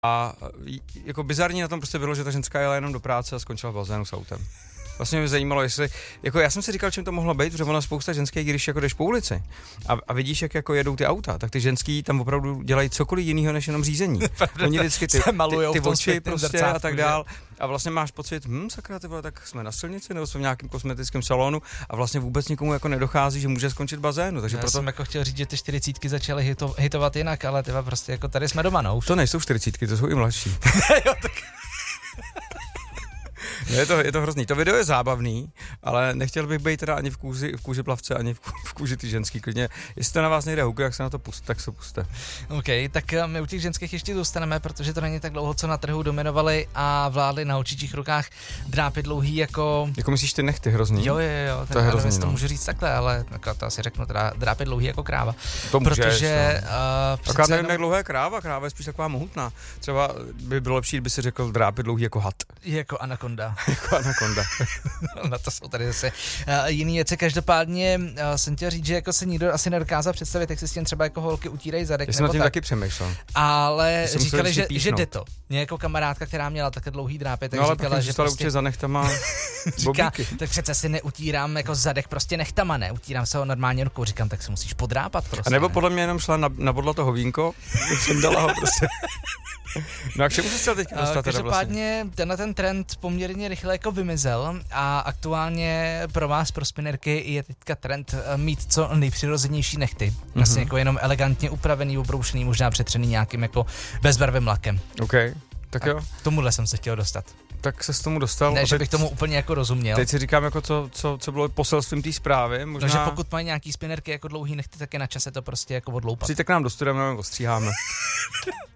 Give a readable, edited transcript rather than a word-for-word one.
A jako bizarní na tom prostě bylo, že ta ženská jela jenom do práce a skončila v bazénu s autem. Vlastně mě zajímalo, jestli, jako já jsem si říkal, čím to mohlo být, protože ona spousta ženských, když jako jdeš po ulici a vidíš, jak jako jedou ty auta, tak ty ženský tam opravdu dělají cokoliv jiného než jenom řízení. Oni vždycky ty oči prostě a tak dál. A vlastně máš pocit, sakra, ty vole, tak jsme na silnici nebo jsme v nějakém kosmetickém salonu a vlastně vůbec nikomu jako nedochází, že může skončit v bazénu. Takže já proto jsem jako chtěl říct, že ty 40 začaly hitovat jinak, ale ty prostě jako tady jsme doma, no už. To nejsou 40, to jsou i mladší. Jo, tak... Je to hrozný. To video je zábavný, ale nechtěl bych být teda ani v kůži plavce, ani v kůži ty ženský. Klidně, jestli to na vás nejde houky, jak se na to puste, tak se puste. OK, tak my u těch ženských ještě zůstaneme, protože to není tak dlouho, co na trhu dominovali a vládli na určitých rukách drápy dlouhý jako... Jako myslíš ty nechty hrozný? Jo, to je hrozný, to můžu říct takhle, ale to asi řeknu, teda drápy dlouhý jako kráva. To můžeš, protože... Akorát nevím, jak dlouhá je kráva je spíš taková mohutná. Třeba by bylo lepší, kdyby si řekl drápy dlouhý jako had. Jako anakonda. Jako anakonda. Na to jsou tady zase jiný věci. Každopádně jsem chtěl říct, že jako se nikdo asi nedokázal představit, jak si s tím třeba jako holky utírají zadek. Já jsem na tím taky přemýšlel. Ale říkali, že jde to. Mě jako kamarádka, která měla také dlouhý drápy, tak říkala, že prostě za nechtama říká, tak přece si neutírám jako zadek prostě nechtama, ne, utírám se ho normálně rukou, říkám, tak se musíš podrápat prostě. A nebo podle mě jenom šla na bodlo toho vínko, jsem dala ho prostě. No a k čemu se chtěl teďka dostat? Každopádně tenhle ten trend poměrně rychle jako vymizel a aktuálně pro vás, pro spinnerky, je teďka trend mít co nejpřirozenější nechty. Vlastně jako jenom elegantně upravený, obroušený, možná přetřený nějakým jako bezbarvým lakem. OK, tak jo. K tomuhle jsem se chtěl dostat. Tak se s tomu dostal. Ne, že bych tomu úplně jako rozuměl. Teď si říkám, jako co bylo poselstvím té zprávy. Možná... No, že pokud mají nějaký spinnerky jako dlouhý nechty, tak je na čase to prostě jako odloupat. Přijďte k nám do studia, my ostříháme.